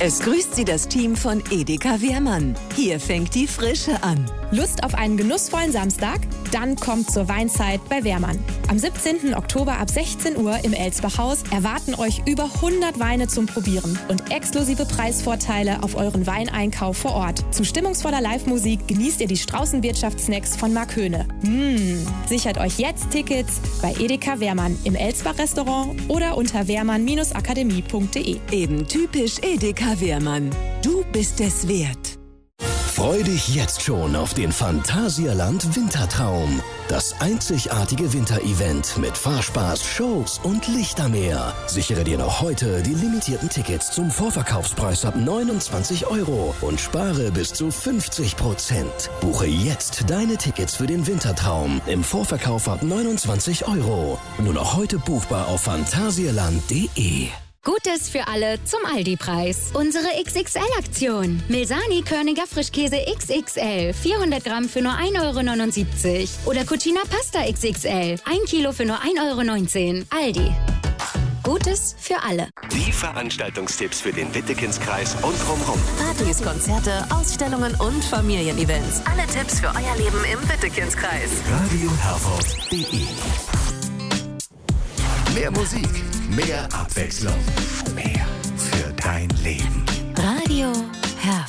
Es grüßt Sie das Team von Edeka Wehrmann. Hier fängt die Frische an. Lust auf einen genussvollen Samstag? Dann kommt zur Weinzeit bei Wehrmann. Am 17. Oktober ab 16 Uhr im Elsbachhaus erwarten euch über 100 Weine zum Probieren und exklusive Preisvorteile auf euren Weineinkauf vor Ort. Zu stimmungsvoller Live-Musik genießt ihr die Straußenwirtschaftssnacks von Mark Höhne. Sichert euch jetzt Tickets bei Edeka Wehrmann im Elsbach-Restaurant oder unter wehrmann-akademie.de. Eben typisch Edeka Wehrmann. Du bist es wert. Freu dich jetzt schon auf den Phantasialand Wintertraum. Das einzigartige Winterevent mit Fahrspaß, Shows und Lichtermeer. Sichere dir noch heute die limitierten Tickets zum Vorverkaufspreis ab 29 € und spare bis zu 50%. Buche jetzt deine Tickets für den Wintertraum im Vorverkauf ab 29 €. Nur noch heute buchbar auf phantasialand.de. Gutes für alle zum Aldi-Preis. Unsere XXL-Aktion. Milsani Körniger Frischkäse XXL. 400 Gramm für nur 1,79 €. Oder Cucina Pasta XXL. 1 Kilo für nur 1,19 €. Aldi. Gutes für alle. Die Veranstaltungstipps für den Wittekindskreis und drumherum. Partys, Konzerte, Ausstellungen und Familienevents. Alle Tipps für euer Leben im Wittekindskreis. Radio Herford.de. Mehr Musik, mehr Abwechslung, mehr für dein Leben. Radio